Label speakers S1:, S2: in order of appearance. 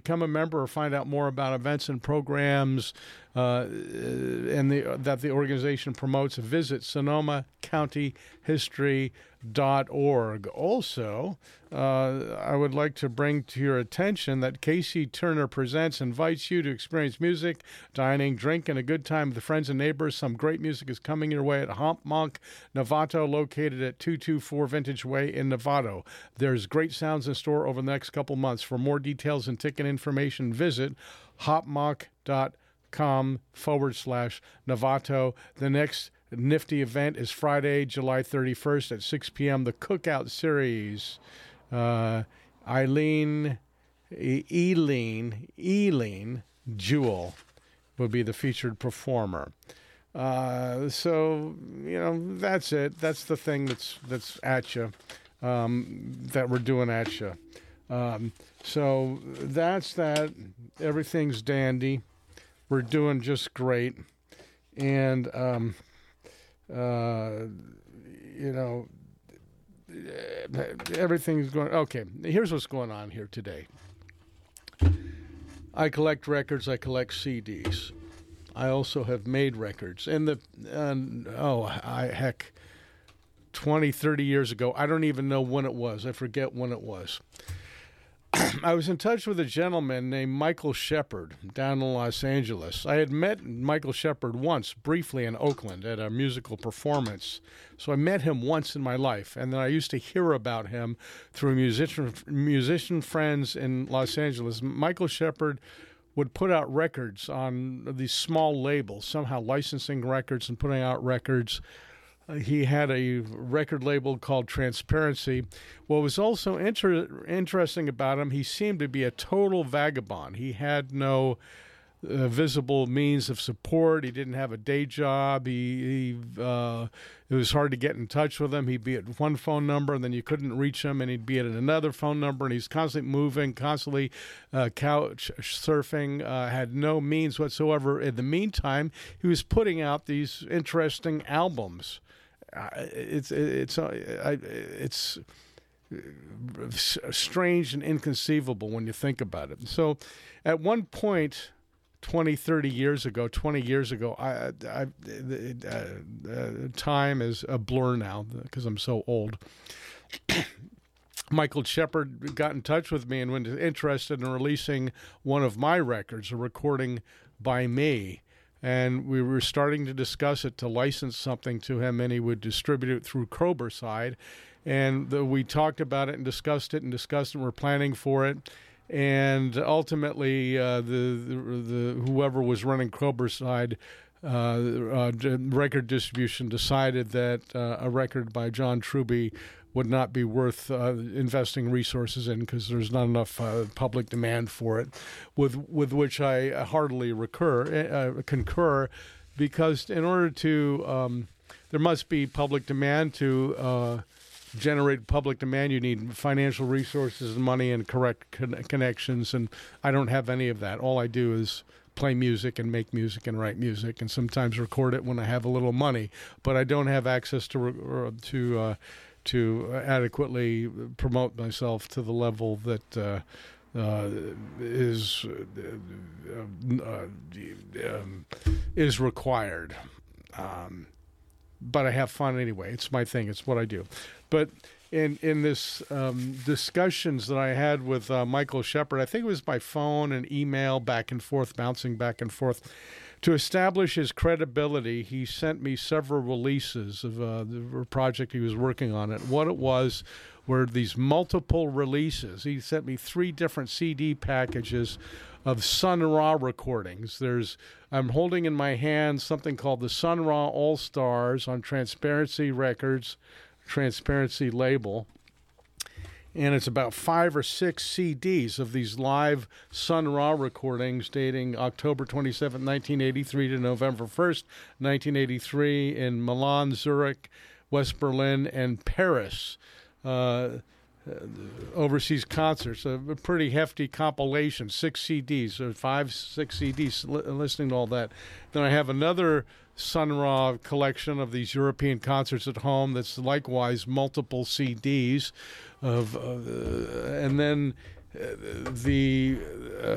S1: become a member or find out more about events and programs that the organization promotes, visit SonomaCountyHistory.org. Also, I would like to bring to your attention that Casey Turner Presents invites you to experience music, dining, drink, and a good time with friends and neighbors. Some great music is coming your way at Hop Monk Novato, located at 224 Vintage Way in Novato. There's great sounds in store over the next couple months. For more details and ticket information, visit hopmonk.com/Novato. The next nifty event is Friday, July 31st at 6 p.m. The Cookout Series. Eileen Jewell will be the featured performer. So, that's it. That's the thing that's at you, that we're doing at you. So that's that. Everything's dandy. We're doing just great. And, everything's going... Okay, here's what's going on here today. I collect records. I collect CDs. I also have made records. 20, 30 years ago, I don't even know when it was. I forget when it was. I was in touch with a gentleman named Michael Shepard down in Los Angeles. I had met Michael Shepard once, briefly in Oakland at a musical performance. So I met him once in my life, and then I used to hear about him through musician friends in Los Angeles. Michael Shepard would put out records on these small labels, somehow licensing records and putting out records. He had a record label called Transparency. What was also interesting about him, he seemed to be a total vagabond. He had no visible means of support. He didn't have a day job. It was hard to get in touch with him. He'd be at one phone number, and then you couldn't reach him, and he'd be at another phone number, and he's constantly moving, constantly couch surfing, had no means whatsoever. In the meantime, he was putting out these interesting albums. It's strange and inconceivable when you think about it. So at one point, 20 years ago, time is a blur now because I'm so old. Michael Shepard got in touch with me and was interested in releasing one of my records, a recording by me. And we were starting to discuss it to license something to him, and he would distribute it through Croberside. And we talked about it and discussed it, and we're planning for it. And ultimately, the whoever was running Croberside record distribution decided that a record by John Truby would not be worth investing resources in because there's not enough public demand for it, with which I heartily concur, because in order to there must be public demand to generate public demand. You need financial resources and money and correct connections, and I don't have any of that. All I do is play music and make music and write music, and sometimes record it when I have a little money. But I don't have access to adequately promote myself to the level that is required. But I have fun anyway. It's my thing. It's what I do. But in this discussions that I had with Michael Shepard, I think it was by phone and email, back and forth, bouncing back and forth. To establish his credibility, he sent me several releases of the project he was working on. And what it was were these multiple releases. He sent me 3 different CD packages of Sun Ra recordings. I'm holding in my hand something called the Sun Ra All-Stars on Transparency Records, Transparency label. And it's about 5 or 6 CDs of these live Sun Ra recordings dating October 27, 1983 to November 1st, 1983 in Milan, Zurich, West Berlin, and Paris. Overseas concerts, a pretty hefty compilation, 6 CDs, or 5, 6 CDs, listening to all that. Then I have another Sun Ra collection of these European concerts at home that's likewise multiple CDs of, and then the